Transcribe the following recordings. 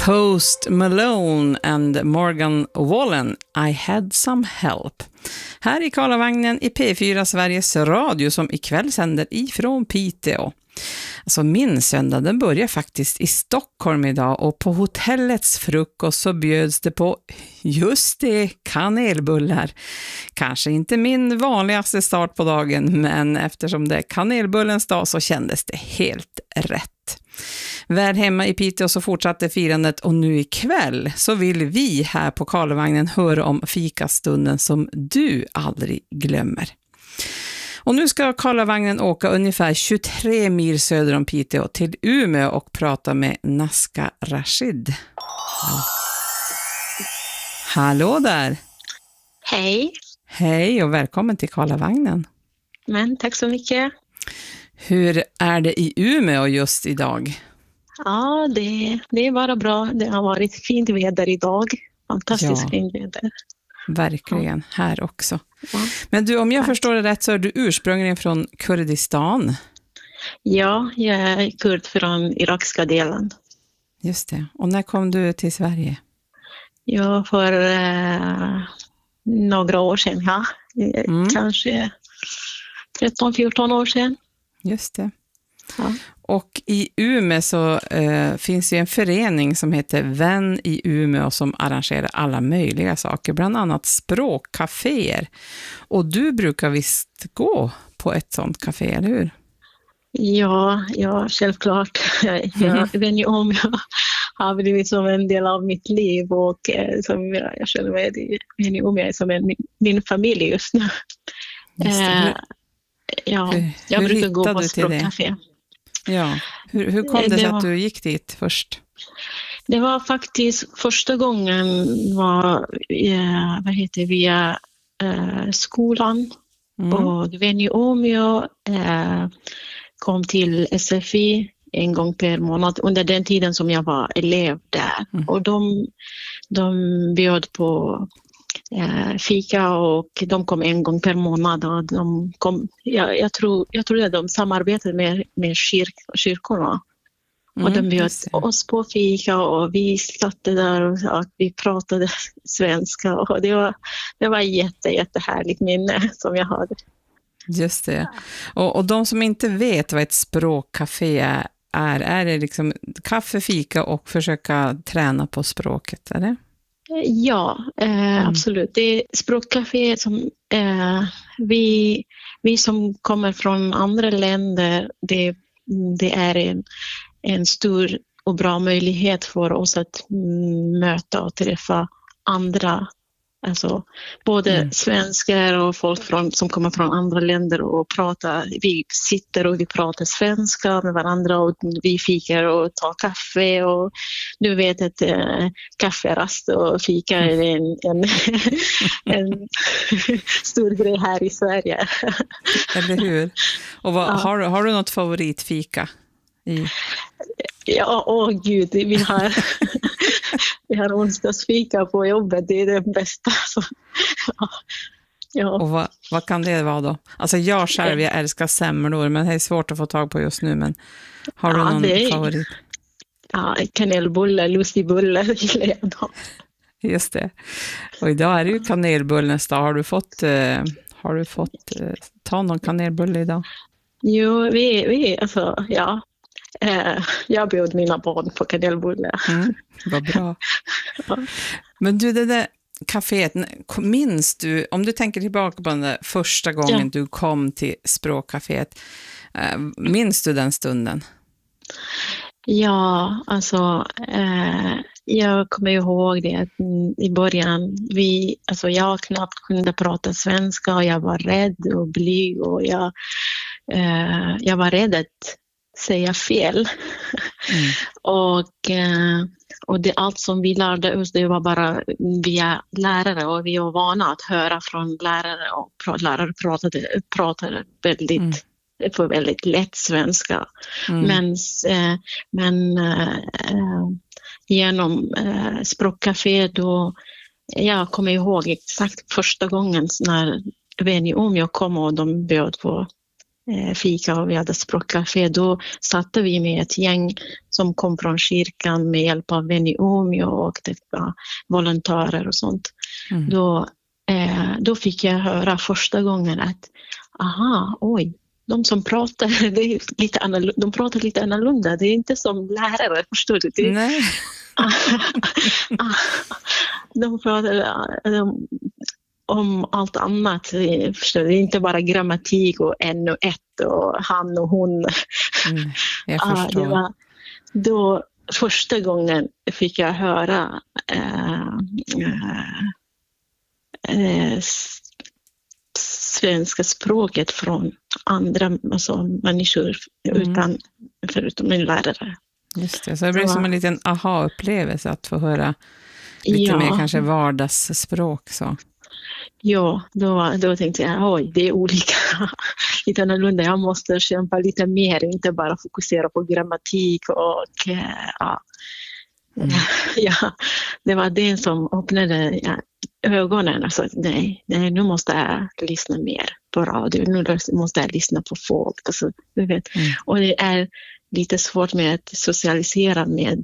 Post Malone and Morgan Wallen, I had some help. Här i Karlavagnen i P4 Sveriges Radio som ikväll sänder ifrån Piteå. Alltså min söndag, den börjar faktiskt i Stockholm idag och på hotellets frukost så bjöds det på just det, kanelbullar. Kanske inte min vanligaste start på dagen, men eftersom det är kanelbullens dag så kändes det helt rätt. Väl hemma i Piteå så fortsatte firandet och nu ikväll så vill vi här på Karlavagnen höra om fikastunden som du aldrig glömmer. Och nu ska Karlavagnen åka ungefär 23 mil söder om Piteå till Umeå och prata med Nazca Rashid. Hallå där! Hej! Hej och välkommen till Karlavagnen. Men tack så mycket. Hur är det i Umeå just idag? Ja, det är bara bra. Det har varit fint väder idag. Fantastiskt fint väder. Verkligen, här också. Ja. Men du, om jag förstår det rätt så är du ursprungligen från Kurdistan. Ja, jag är kurd från irakska delen. Just det. Och när kom du till Sverige? Ja, för några år sedan. Ja. Kanske 13-14 år sedan. Just det. Ja. Och i Umeå så finns ju en förening som heter Vän i Umeå som arrangerar alla möjliga saker, bland annat språkcaféer. Och du brukar visst gå på ett sånt café, eller hur? Ja, självklart. Jag vet ju om jag har blivit som en del av mitt liv och som jag själv vet ju om jag är som min familj just nu. Jag brukar gå på språkcafé. Ja, hur kom det sig att du gick dit först? Det var faktiskt första gången via skolan. Och Vän i Umeå kom till SFI en gång per månad under den tiden som jag var elev där. Och de bjöd på fika och de kom en gång per månad och de kom, jag tror att de samarbetade med kyrkorna och de bjöd oss på fika och vi satt där och vi pratade svenska och det var jättehärligt minne som jag hade. Just det. Och de som inte vet vad ett språkcafé är det liksom kaffe, fika och försöka träna på språket, eller? Ja, absolut. Det är språkcafé som vi som kommer från andra länder, det är en stor och bra möjlighet för oss att möta och träffa andra. Alltså både svenskar och folk som kommer från andra länder och pratar. Vi sitter och vi pratar svenska med varandra och vi fikar och tar kaffe och du vet att kafferast och fika är en stor grej här i Sverige. Eller hur? Och har du något favoritfika? Ja, gud, vi har onsdagsfika på jobbet, det är det bästa. Ja. Och vad kan det vara då? Alltså jag älskar semlor, men det är svårt att få tag på just nu, men har du någon favorit? Ja, kanelbullar, lussebullar gillar jag då. Just det. Och idag är det ju kanelbullens dag. Har du fått ta någon kanelbulle idag? Jo, alltså, ja. Jag bjöd mina barn på kanelbullar. Vad bra. Ja. Men du, det där kaféet, minns du, om du tänker tillbaka på den där första gången du kom till språkcaféet, minns du den stunden? Ja, alltså jag kommer ihåg det att i början jag knappt kunde prata svenska och jag var rädd och blyg och jag var rädd att säga fel. Och det allt som vi lärde oss, det var bara via lärare och vi var vana att höra från lärare och lärare pratade väldigt lätt svenska. Men genom språkcafé då jag kommer ihåg exakt första gången när Vän i Umeå kom och de bjöd på fika och vi hade språkcafé. Då satte vi med ett gäng som kom från kyrkan med hjälp av vän i Umeå och det var volontärer och sånt. Då fick jag höra första gången att de som pratar, det är lite de pratar lite annorlunda. Det är inte som lärare, förstår du? Det, nej. De pratar om allt annat, förstår du? Det är inte bara grammatik och en och ett och han och hon. Jag förstår. Då första gången fick jag höra svenska språket från andra människor förutom min lärare. Just det, så det blev som en liten aha-upplevelse att få höra lite mer kanske vardagsspråk. Så. Ja, då tänkte jag, det är olika, lite annorlunda. Jag måste kämpa lite mer, inte bara fokusera på grammatik och det var det som öppnade ögonen. Alltså, nej, nu måste jag lyssna mer på radio. Nu måste jag lyssna på folk. Alltså, du vet. Och det är lite svårt med att socialisera med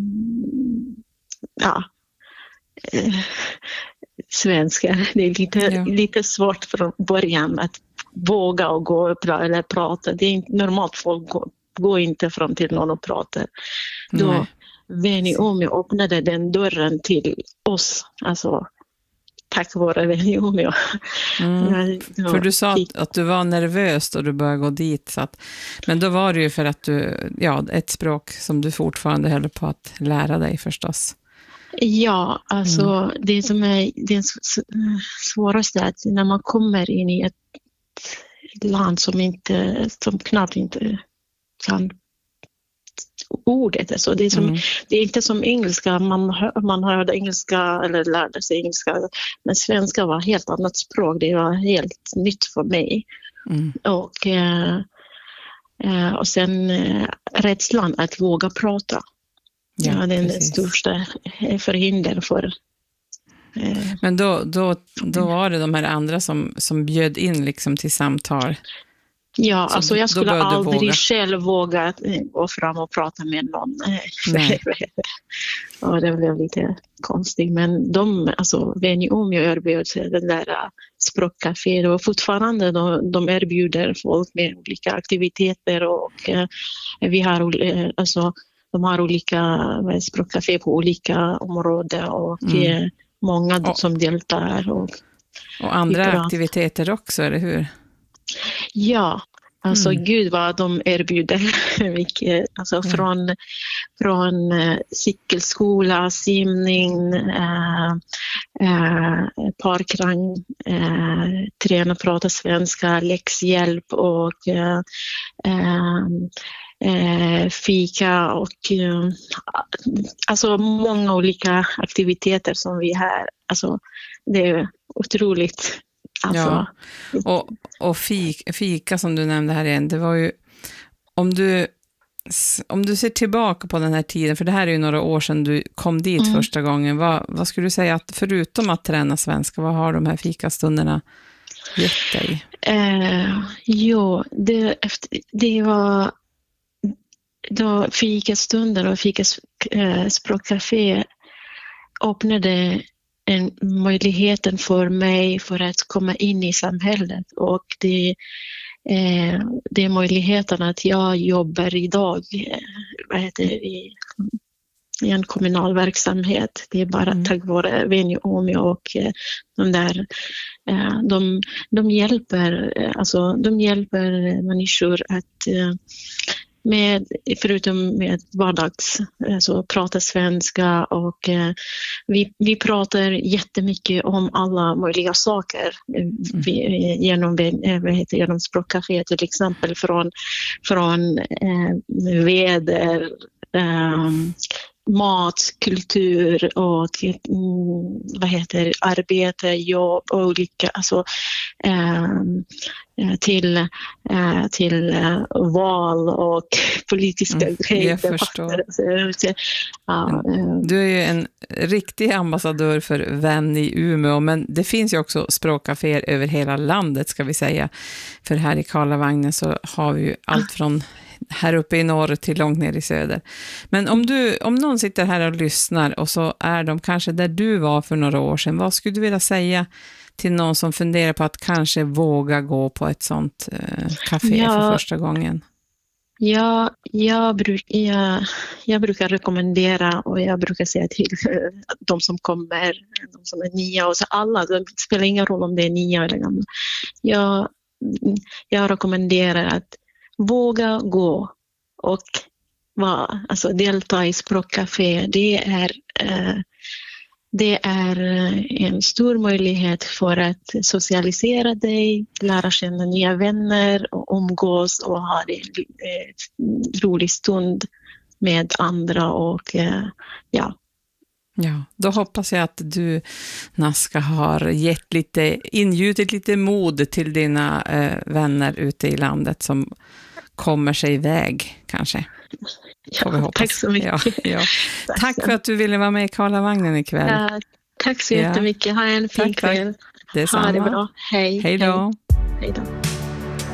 svenskar. Det är lite svårt från början att våga och gå och prata. Det är inte normalt, folk går inte fram till någon och pratar. Då vän i Umeå öppnade den dörren till oss, alltså tack vare vän i Umeå. För du sa att du var nervös då du började gå dit, så att, men då var det ju för att du, ett språk som du fortfarande höll på att lära dig förstås. Ja, alltså det som är det svåraste är att när man kommer in i ett land som knappt inte kan ordet. Alltså det är inte som engelska, man hörde engelska eller lärde sig engelska, men svenska var helt annat språk, det var helt nytt för mig. Och sen rädslan att våga prata. Ja, det är den största förhinder för. Men då var det de här andra som bjöd in liksom till samtal. Ja, så alltså jag skulle aldrig själv våga gå fram och prata med någon. Och det blev lite konstigt. Men vän i Umeå erbjöd sig den där språkcafé. Och fortfarande de erbjuder folk med olika aktiviteter. Och vi har de har olika språkcafé på olika områden. Och många som deltar. Och andra aktiviteter också, eller hur? Ja, alltså Gud vad de erbjuder mycket. Alltså från cykelskola, simning, parkrang, träna prata svenska, läxhjälp och fika och alltså många olika aktiviteter som vi har. Alltså det är otroligt. Alltså. Ja, och fika som du nämnde här igen, det var ju, om du ser tillbaka på den här tiden, för det här är ju några år sedan du kom dit första gången, vad skulle du säga att förutom att träna svenska, vad har de här fikastunderna gett dig? Det var då fikastunder och språkcafé öppnade möjligheten för mig för att komma in i samhället, och det är möjligheten att jag jobbar idag i en kommunal verksamhet. Det är bara tack vare vän i Umeå och de hjälper människor att förutom med vardags, alltså prata svenska, och vi pratar jättemycket om alla möjliga saker genom språkcafé, till exempel från väder, mat, kultur och arbete, jobb och olika, alltså till val och politiska grejer. Jag förstår. Du är ju en riktig ambassadör för Vän i Umeå, men det finns ju också språkcaféer över hela landet, ska vi säga. För här i Karlavagnen så har vi ju allt från här uppe i norr till långt ner i söder. Men om någon sitter här och lyssnar och så är de kanske där du var för några år sedan, vad skulle du vilja säga till någon som funderar på att kanske våga gå på ett sånt café för första gången? Ja, jag brukar rekommendera och jag brukar säga till de som kommer, de som är nya och så alla, det spelar ingen roll om det är nya eller gamla. Jag rekommenderar att våga gå och delta i språkcafé. Det är en stor möjlighet för att socialisera dig, lära känna nya vänner och umgås och ha en rolig stund med andra och ja. Ja, då hoppas jag att du, Nazca, har ingjutit lite mod till dina vänner ute i landet som kommer sig iväg, kanske. Ja, tack så mycket. Ja. Tack för att du ville vara med i Karlavagnen ikväll. Ja, tack så jättemycket. Ha en fin kväll. Detsamma. Ha det bra. Hej. Hej då. Hej då.